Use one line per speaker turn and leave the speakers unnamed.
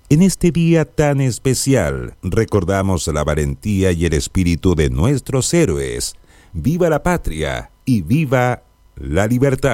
En este día tan especial, recordamos la valentía y el espíritu de nuestros héroes. ¡Viva la patria y viva la libertad!